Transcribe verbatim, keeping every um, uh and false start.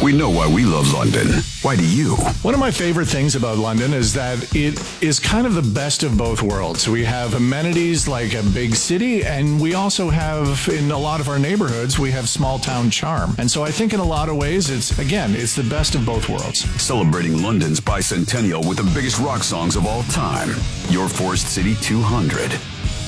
We know why we love London. Why do you? One of my favorite things about London is that it is kind of the best of both worlds. We have amenities like a big city, and we also have, in a lot of our neighborhoods, we have small town charm. And so I think in a lot of ways, it's, again, it's the best of both worlds. Celebrating London's bicentennial with the biggest rock songs of all time. Your Forest City two hundred.